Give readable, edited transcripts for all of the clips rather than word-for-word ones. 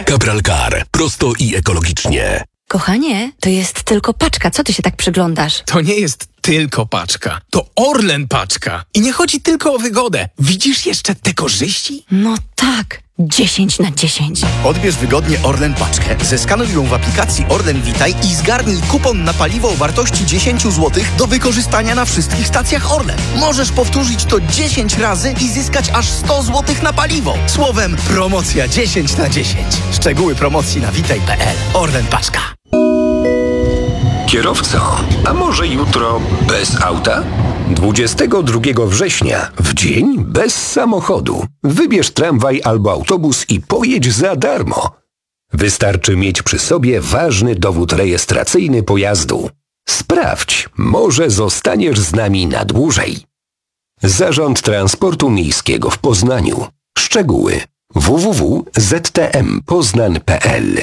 Capralcar. Prosto i ekologicznie. Kochanie, to jest tylko paczka. Co ty się tak przyglądasz? To nie jest tylko paczka. To Orlen paczka. I nie chodzi tylko o wygodę. Widzisz jeszcze te korzyści? No tak. 10 na 10. Odbierz wygodnie Orlen paczkę, zeskanuj ją w aplikacji Orlen Witaj i zgarnij kupon na paliwo o wartości 10 zł do wykorzystania na wszystkich stacjach Orlen. Możesz powtórzyć to 10 razy i zyskać aż 100 zł na paliwo. Słowem, promocja 10 na 10. Szczegóły promocji na witaj.pl. Orlen paczka. Kierowco, a może jutro bez auta? 22 września, w dzień bez samochodu. Wybierz tramwaj albo autobus i pojedź za darmo. Wystarczy mieć przy sobie ważny dowód rejestracyjny pojazdu. Sprawdź, może zostaniesz z nami na dłużej. Zarząd Transportu Miejskiego w Poznaniu. Szczegóły www.ztmpoznan.pl.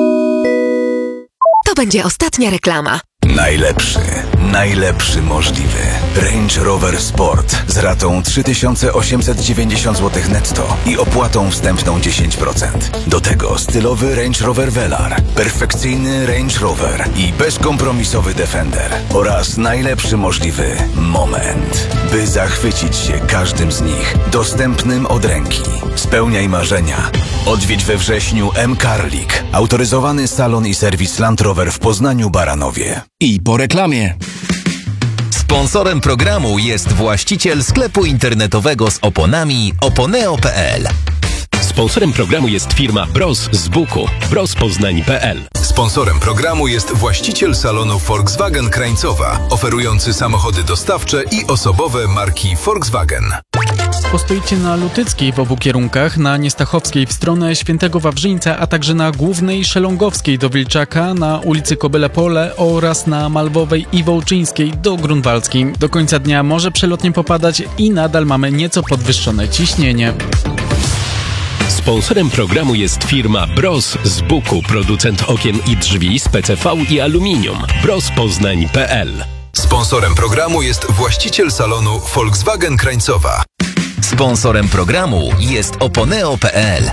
To będzie ostatnia reklama. Najlepszy możliwy. Range Rover Sport z ratą 3890 zł netto i opłatą wstępną 10%. Do tego stylowy Range Rover Velar, perfekcyjny Range Rover i bezkompromisowy Defender oraz najlepszy możliwy moment, by zachwycić się każdym z nich, dostępnym od ręki. Spełniaj marzenia. Odwiedź we wrześniu M-Carlik, autoryzowany salon i serwis Land Rover w Poznaniu, Baranowie. I po reklamie. Sponsorem programu jest właściciel sklepu internetowego z oponami oponeo.pl. Sponsorem programu jest firma Bros z Buku, brospoznań.pl. Sponsorem programu jest właściciel salonu Volkswagen Krańcowa, oferujący samochody dostawcze i osobowe marki Volkswagen. Postoicie na Lutyckiej w obu kierunkach, na Niestachowskiej w stronę Świętego Wawrzyńca, a także na Głównej Szelongowskiej do Wilczaka, na ulicy Kobyle Pole oraz na Malwowej i Wołczyńskiej do Grunwaldzkiej. Do końca dnia może przelotnie popadać i nadal mamy nieco podwyższone ciśnienie. Sponsorem programu jest firma Bros z Buku, producent okien i drzwi z PCV i aluminium. brospoznań.pl. Sponsorem programu jest właściciel salonu Volkswagen Krańcowa. Sponsorem programu jest oponeo.pl.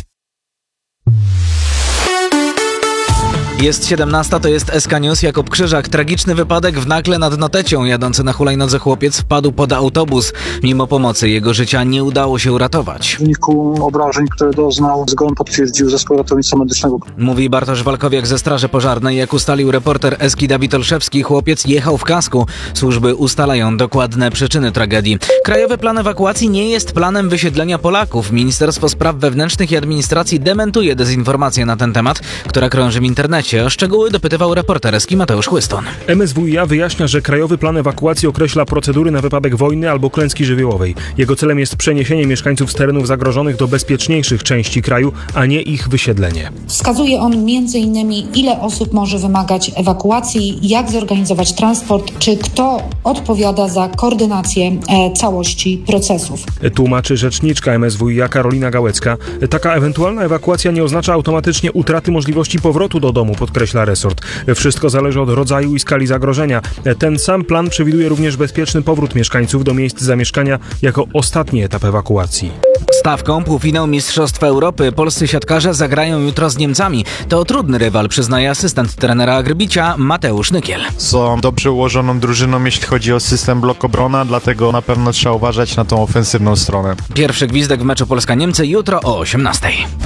Jest 17, to jest SK News. Jakub Krzyżak. Tragiczny wypadek w Nakle nad Notecią. Jadący na hulajnodze chłopiec wpadł pod autobus. Mimo pomocy jego życia nie udało się uratować. W wyniku obrażeń, które doznał, zgon potwierdził zespół ratownictwa medycznego. Mówi Bartosz Walkowiak ze Straży Pożarnej. Jak ustalił reporter Eski Dawid Olszewski, chłopiec jechał w kasku. Służby ustalają dokładne przyczyny tragedii. Krajowy plan ewakuacji nie jest planem wysiedlenia Polaków. Ministerstwo Spraw Wewnętrznych i Administracji dementuje dezinformację na ten temat, która krąży w internecie. O szczegóły dopytywał reporter Eski Mateusz Chłyston. MSWiA wyjaśnia, że Krajowy Plan Ewakuacji określa procedury na wypadek wojny albo klęski żywiołowej. Jego celem jest przeniesienie mieszkańców z terenów zagrożonych do bezpieczniejszych części kraju, a nie ich wysiedlenie. Wskazuje on m.in. ile osób może wymagać ewakuacji, jak zorganizować transport, czy kto odpowiada za koordynację całości procesów. Tłumaczy rzeczniczka MSWiA Karolina Gałecka. Taka ewentualna ewakuacja nie oznacza automatycznie utraty możliwości powrotu do domu, podkreśla resort. Wszystko zależy od rodzaju i skali zagrożenia. Ten sam plan przewiduje również bezpieczny powrót mieszkańców do miejsc zamieszkania jako ostatni etap ewakuacji. Stawką półfinał Mistrzostw Europy. Polscy siatkarze zagrają jutro z Niemcami. To trudny rywal, przyznaje asystent trenera Grbicia Mateusz Nykiel. Są dobrze ułożoną drużyną, jeśli chodzi o system blok obrona, dlatego na pewno trzeba uważać na tą ofensywną stronę. Pierwszy gwizdek w meczu Polska-Niemcy jutro o 18:00.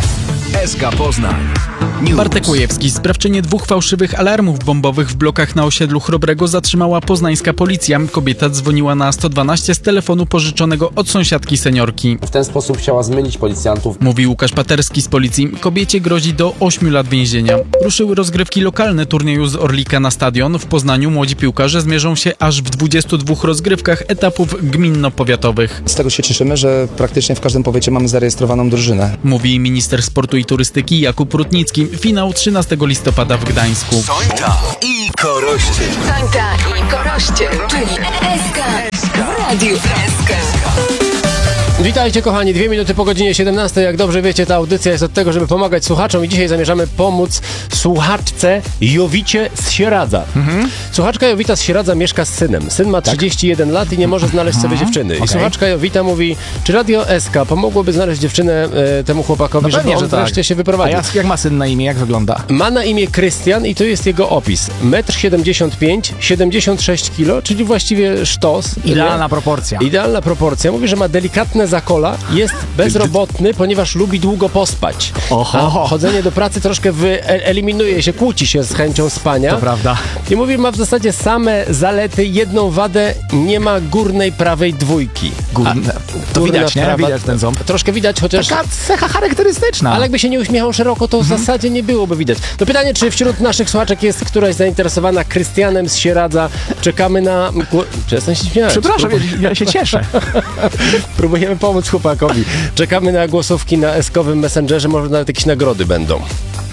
SK Poznań. News. Bartek Łojewski, sprawczynię 2 fałszywych alarmów bombowych w blokach na osiedlu Chrobrego, zatrzymała poznańska policja. Kobieta dzwoniła na 112 z telefonu pożyczonego od sąsiadki seniorki. W ten sposób chciała zmylić policjantów. Mówi Łukasz Paterski z policji. Kobiecie grozi do 8 lat więzienia. Ruszyły rozgrywki lokalne turnieju z Orlika na stadion. W Poznaniu młodzi piłkarze zmierzą się aż w 22 rozgrywkach etapów gminno-powiatowych. Z tego się cieszymy, że praktycznie w każdym powiecie mamy zarejestrowaną drużynę. Mówi minister sportu i turystyki Jakub Rutnicki. Finał 13 listopada w Gdańsku. Sońta i Koroścień. Sońta i Koroścień, czyli SK w Radiu SK. Witajcie kochani, 2 minuty po godzinie 17. Jak dobrze wiecie, ta audycja jest od tego, żeby pomagać słuchaczom i dzisiaj zamierzamy pomóc słuchaczce Jowicie z Sieradza. Słuchaczka Jowita z Sieradza mieszka z synem. Syn ma 31 lat i nie może znaleźć sobie dziewczyny. I słuchaczka Jowita mówi, czy Radio SK pomogłoby znaleźć dziewczynę temu chłopakowi, żeby on wreszcie się wyprowadził. A jak ma syn na imię, jak wygląda? Ma na imię Krystian i to jest jego opis. 1,75 m, 76 kg, czyli właściwie sztos. Idealna proporcja. Idealna proporcja. Mówi, że ma delikatne zakola, jest bezrobotny, ponieważ lubi długo pospać. A chodzenie do pracy troszkę eliminuje się, kłóci się z chęcią spania. To prawda. I mówi, ma w zasadzie same zalety, jedną wadę, nie ma górnej prawej dwójki. To widać, nie? Widać ten ząb. Troszkę widać, chociaż... Taka cecha charakterystyczna. Ale jakby się nie uśmiechał szeroko, to w zasadzie nie byłoby widać. To pytanie, czy wśród naszych słuchaczek jest któraś zainteresowana Krystianem z Sieradza? Czekamy na... Przestań się śmiać. Przepraszam, ja się cieszę. Próbujemy pomóc chłopakowi. Czekamy na głosówki na eskowym Messengerze, może nawet jakieś nagrody będą.